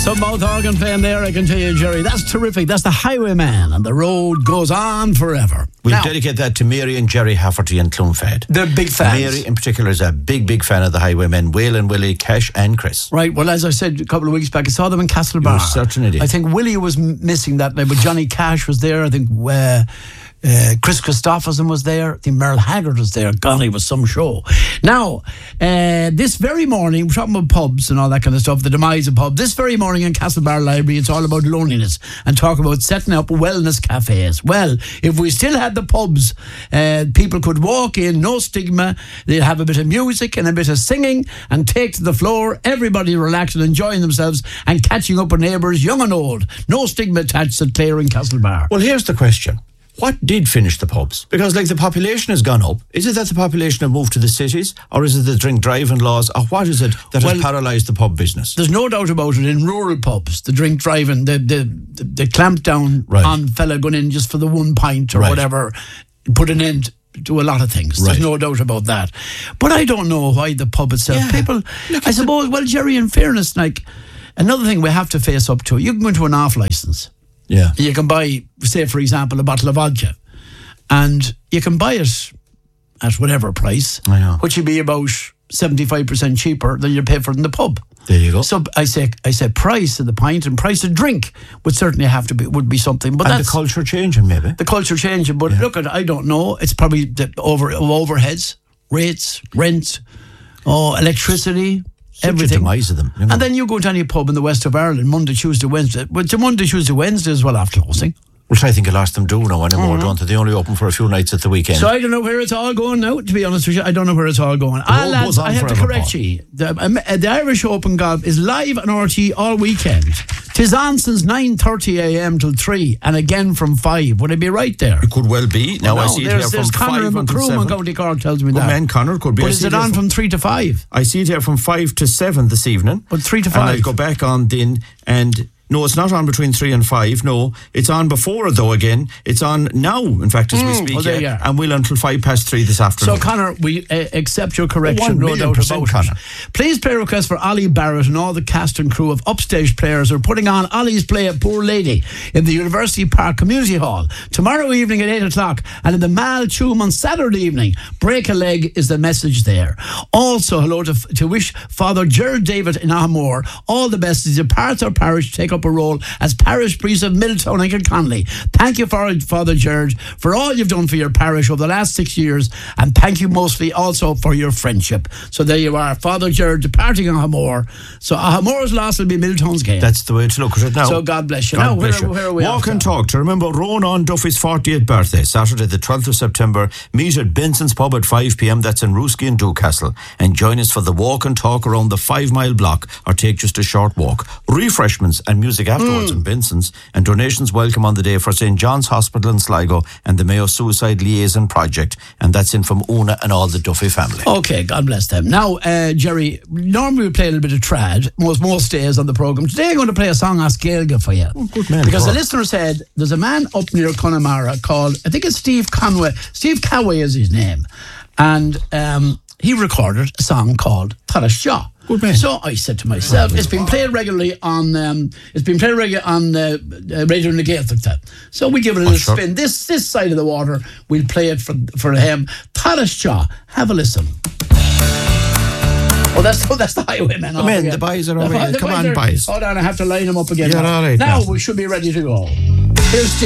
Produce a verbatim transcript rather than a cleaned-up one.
Some mouth organ playing there, I can tell you, Jerry. That's terrific. That's the Highwayman, and the road goes on forever. We'll now, dedicate that to Mary and Jerry Hafferty in Clonfed. They're big fans. Mary in particular is a big, big fan of the Highwaymen, Waylon, Willie, Cash and Chris. Right, well, as I said a couple of weeks back, I saw them in Castlebar. You certainly did. I think Willie was m- missing that night, but Johnny Cash was there. I think uh, uh, Chris Christopherson was there. I think Merle Haggard was there. God, it was some show. Now, uh, this very morning, we're talking about pubs and all that kind of stuff, the demise of pubs. This very morning in Castlebar Library, it's all about loneliness and talk about setting up wellness cafes. Well, if we still had the pubs, uh, people could walk in, no stigma. They'd have a bit of music and a bit of singing and take to the floor. Everybody relaxing, enjoying themselves and catching up with neighbours, young and old. No stigma attached to Clare and Castlebar. Well, here's the question. What did finish the pubs? Because, like, the population has gone up. Is it that the population have moved to the cities? Or is it the drink driving laws? Or what is it that Well, has paralysed the pub business? There's no doubt about it. In rural pubs, the drink driving, the the, the, the clamp down Right. on fella going in just for the one pint or Right. whatever, put an end to a lot of things. Right. There's no doubt about that. But I don't know why the pub itself. Yeah. People, Look, I it's a- suppose, well, Jerry, in fairness, like, another thing we have to face up to, you can go into an off licence. Yeah. You can buy, say, for example, a bottle of vodka, and you can buy it at whatever price, I know. which would be about seventy-five percent cheaper than you pay for it in the pub. There you go. So I say, I say, price of the pint and price of drink would certainly have to be would be something. But and that's the culture changing, maybe. the culture changing. But look at, I don't know. It's probably the over overheads, rates, rent, oh, electricity. Such Everything. a demise of them. You know. And then you go to any pub in the west of Ireland Monday, Tuesday, Wednesday. Well, it's a Monday, Tuesday, Wednesday as well after closing. Which I think a lot of them do now anymore, don't they? They only open for a few nights at the weekend. So I don't know where it's all going now, to be honest with you. I don't know where it's all going. Ah, road lads, goes on I have to forever, correct Paul. you. The, um, uh, the Irish Open Golf is live on R T all weekend. Tis on since nine thirty a.m. till three, and again from five. Would I be right there? It could well be. Now No, I see it there's, here there's from Conor five and until McCroom in seven. County Cork tells me Good that. man, Conor could be. But I is see it here on from- from three to five? I see it here from five to seven this evening. But three to And I'll five. go back on then and... No, it's not on between three and five. No, it's on before though. Again, it's on now. In fact, as we speak, well, there yeah, you are. and will until five past three this afternoon. So, Conor, we uh, accept your correction, One no million doubt percent, about it. Conor. Please play request for Ollie Barrett and all the cast and crew of Upstage Players who are putting on Ollie's play at Poor Lady in the University Park Community Hall tomorrow evening at eight o'clock, and in the Mal Choom on Saturday evening. Break a leg is the message there. Also, hello to, to wish Father Gerald David in Ahmore all the best as he departs our parish to take up a role as parish priest of Middletown and Kilconley. Thank you, for, Father Gerald, for all you've done for your parish over the last six years, and thank you mostly also for your friendship. So there you are, Father Gerald departing Ahmore. So Ahmore's loss will be Middletown's gain. That's the way to look at it now. So God bless you. God Now, bless where, you. where are we Walk off and to? talk to remember Ronan Duffy's fortieth birthday, Saturday the twelfth of September. Meet at Benson's Pub at five p.m. That's in Rooski and Newcastle. And join us for the walk and talk around the five mile block, or take just a short walk. Refreshments and music afterwards Mm. in Benson's, and donations welcome on the day for Saint John's Hospital in Sligo and the Mayo Suicide Liaison Project. And that's in from Una and all the Duffy family. Okay, God bless them. Now, uh, Jerry, normally we play a little bit of trad, most most days on the programme. Today I'm going to play a song off Gaeilge for you. Oh, good man, Because the Paul. listener said there's a man up near Connemara called, I think it's Steve Conway. Steve Coway is his name. And um, he recorded a song called Taras Shaw. Good man. So I said to myself, it's been played regularly on um, it's been played regularly on uh, uh, Radio na Gaeltachta. So we give it a little sure. spin. This this side of the water, we'll play it for for him. Taras Shaw. Have a listen. Oh, that's oh, that's the Highwayman. Come in, the boys are over here. Come on, boys. Hold on, I have to line them up again. You're now. all right Now now. we should be ready to go. Here's Steve.